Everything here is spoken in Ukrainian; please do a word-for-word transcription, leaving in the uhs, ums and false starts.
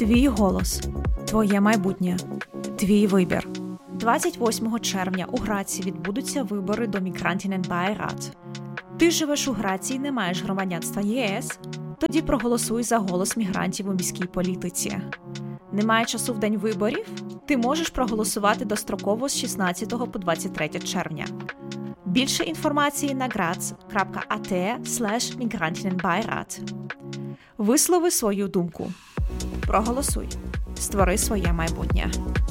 Твій голос. Твоє майбутнє. Твій вибір. двадцять восьмого червня у Граці відбудуться вибори до Migrantinnenbeirat. Ти живеш у Граці і не маєш громадянства ЄС? Тоді проголосуй за голос мігрантів у міській політиці. Немає часу в день виборів? Ти можеш проголосувати достроково з шістнадцятого по двадцять третє червня. Більше інформації на graz.at слеш Migrantinnenbeirat. Вислови свою думку. Проголосуй. Створи своє майбутнє.